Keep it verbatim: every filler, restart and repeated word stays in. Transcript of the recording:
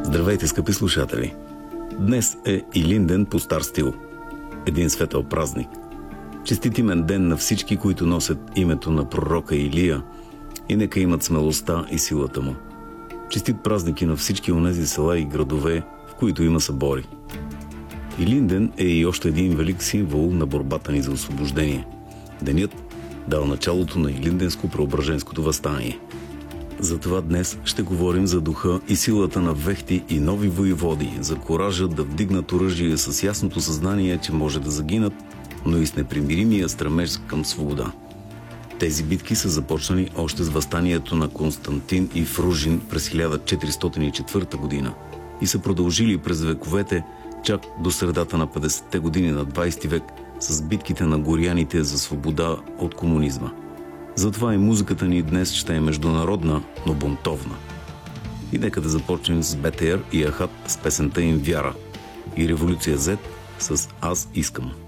Здравейте, скъпи слушатели! Днес е Илинден по стар стил. Един светъл празник. Честит имен ден на всички, които носят името на пророка Илия и нека имат смелостта и силата му. Честит празник и на всички онези села и градове, в които има събори. Илинден е и още един велик символ на борбата ни за освобождение. Денят дал началото на Илинденско-Преображенското въстание. Затова днес ще говорим за духа и силата на вехти и нови воеводи, за коража да вдигнат оръжие с ясното съзнание, че може да загинат, но и с непримиримия стремеж към свобода. Тези битки са започнали още с въстанието на Константин и Фружин през хиляда четиристотин и четвърта година и са продължили през вековете чак до средата на петдесетте години на двадесети век с битките на горяните за свобода от комунизма. Затова и музиката ни днес ще е международна, но бунтовна. И нека да започнем с БТР и Ахат с песента им Вяра и Революция Z с Аз искам.